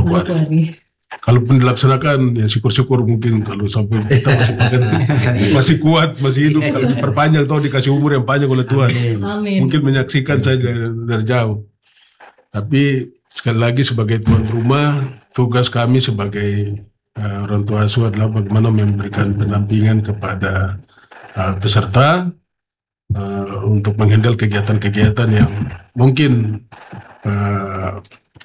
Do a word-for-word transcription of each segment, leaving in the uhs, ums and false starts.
puluh hari. Kalaupun dilaksanakan ya syukur-syukur, mungkin kalau sampai kita masih masih kuat, masih hidup, kalau diperpanjang atau dikasih umur yang panjang oleh Tuhan. Amin. Mungkin menyaksikan saja dari jauh. Tapi sekali lagi sebagai tuan rumah, tugas kami sebagai uh, orang tua asuh adalah bagaimana memberikan pendampingan kepada uh, peserta uh, untuk menghandle kegiatan-kegiatan yang mungkin uh,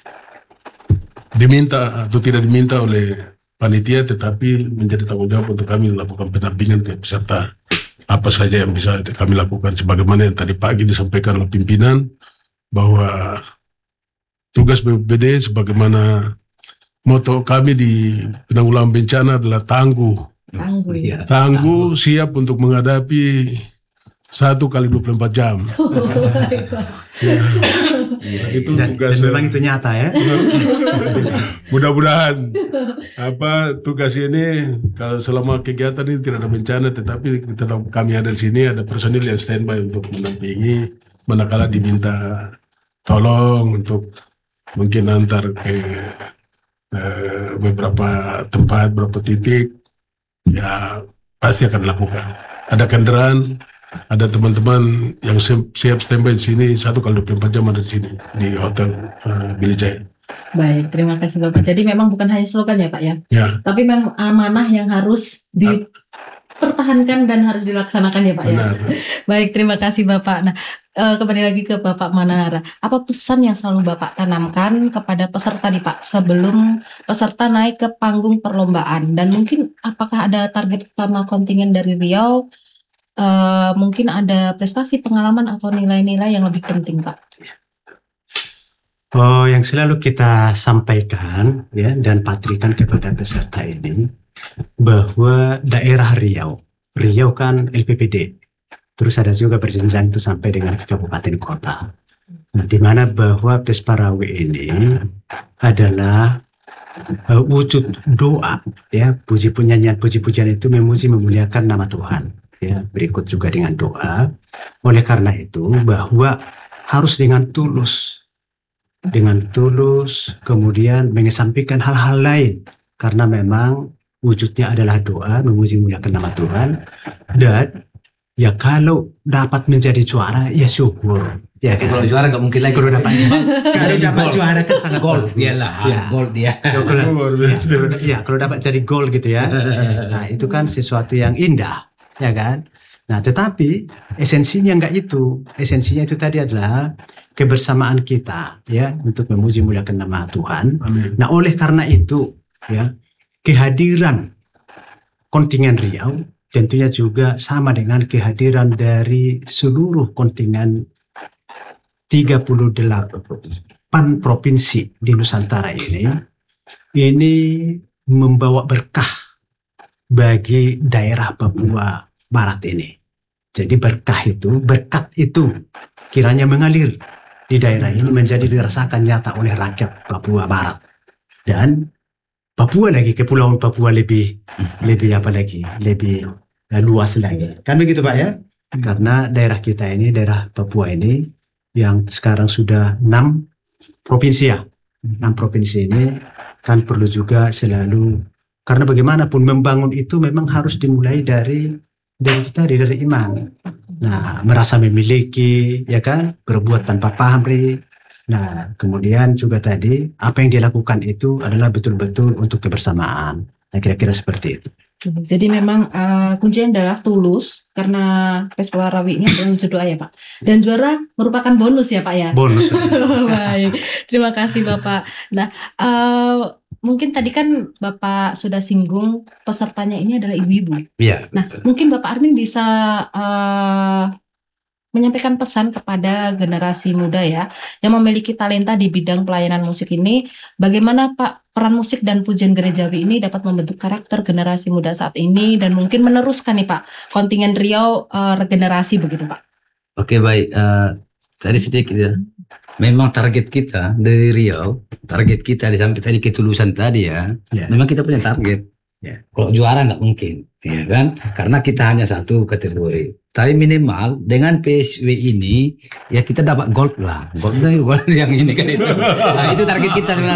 diminta atau tidak diminta oleh panitia, tetapi menjadi tanggung jawab untuk kami melakukan pendampingan ke peserta. Apa saja yang bisa kami lakukan, sebagaimana yang tadi pagi disampaikan oleh pimpinan, bahwa tugas B P B D sebagaimana moto kami di penanggulangan bencana adalah tangguh. Tangguh, ya. Tangguh, siap untuk menghadapi satu kali dua puluh empat jam. Ya. Ya, itu dan, tugas. Dan memang itu nyata ya. Mudah-mudahan apa tugas ini, kalau selama kegiatan ini tidak ada bencana, tetapi tetap kami ada di sini, ada personil yang standby untuk mendampingi manakala diminta tolong untuk mungkin antar ke eh, beberapa tempat, beberapa titik, ya pasti akan dilakukan. Ada kendaraan, ada teman-teman yang siap standby di sini satu kali dua puluh empat jam ada di sini di Hotel uh, Billy Jaya. Baik, terima kasih Bapak. Jadi memang bukan hanya slogan ya Pak ya, ya. Tapi memang amanah yang harus dipertahankan dan harus dilaksanakan ya Pak. Benar. Ya. Baik, terima kasih Bapak. Nah, uh, kembali lagi ke Bapak Manahara. Apa pesan yang selalu Bapak tanamkan kepada peserta nih Pak sebelum peserta naik ke panggung perlombaan, dan mungkin apakah ada target utama kontingen dari Riau? Uh, mungkin ada prestasi, pengalaman atau nilai-nilai yang lebih penting, Pak? Oh, yang selalu kita sampaikan ya dan patrikan kepada peserta ini, bahwa daerah Riau, Riau kan L P P D, terus ada juga berjenjang itu sampai dengan ke kabupaten kota. Nah, di mana bahwa Pesparawe ini adalah uh, wujud doa ya, puji nyanyian puji-pujian itu memuji memuliakan nama Tuhan. Ya, berikut juga dengan doa. Oleh karena itu bahwa harus dengan tulus, dengan tulus, kemudian mengesampingkan hal-hal lain, karena memang wujudnya adalah doa memuji muliakan nama Tuhan. Dan ya kalau dapat menjadi juara ya syukur. Ya kan? Kalau juara nggak mungkin lagi. Kalau dapat kalau dapat juara kan sangat gold dia lah, ya. Gold dia. Ya, kalau, ya, ya, kalau dapat jadi gold gitu ya. Nah, itu kan sesuatu yang indah. Ya kan? Nah, tetapi esensinya enggak itu. Esensinya itu tadi adalah kebersamaan kita ya untuk memuji muliakan nama Tuhan. Amin. Nah, oleh karena itu ya, kehadiran kontingen Riau tentunya juga sama dengan kehadiran dari seluruh kontingen tiga puluh delapan provinsi di Nusantara ini. Ini membawa berkah bagi daerah Papua Barat ini. Jadi berkah itu, berkat itu kiranya mengalir di daerah ini menjadi dirasakan nyata oleh rakyat Papua Barat. Dan Papua lagi, kepulauan Papua lebih lebih apa lagi, lebih uh, luas lagi. Kan begitu Pak ya? Karena daerah kita ini, daerah Papua ini yang sekarang sudah enam provinsi ya. enam provinsi ini kan perlu juga selalu, karena bagaimanapun membangun itu memang harus dimulai dari dari itu tadi, dari iman. Nah, merasa memiliki, ya kan, berbuat tanpa pamrih. Nah, kemudian juga tadi apa yang dilakukan itu adalah betul-betul untuk kebersamaan. Nah, kira-kira seperti itu. Jadi memang uh, kuncinya adalah tulus, karena Pesparawe ini adalah wujud doa ya Pak. Dan juara merupakan bonus ya Pak ya. Bonus. Baik, terima kasih Bapak. Nah, uh, mungkin tadi kan Bapak sudah singgung pesertanya ini adalah ibu-ibu. Iya. Nah, mungkin Bapak Armin bisa uh, menyampaikan pesan kepada generasi muda ya yang memiliki talenta di bidang pelayanan musik ini. Bagaimana Pak peran musik dan pujian gerejawi ini dapat membentuk karakter generasi muda saat ini dan mungkin meneruskan nih Pak kontingen Riau uh, regenerasi begitu Pak. Oke baik, uh, tadi sedikit ya. Memang target kita dari Riau, target kita di samping tadi ketulusan tadi ya. Yeah. Memang kita punya target. Yeah. Kalau juara nggak mungkin, ya kan? Karena kita hanya satu kategori. Tapi minimal dengan P S W ini ya kita dapat gold lah. Gold, gold yang ini kan itu. Nah, itu target kita.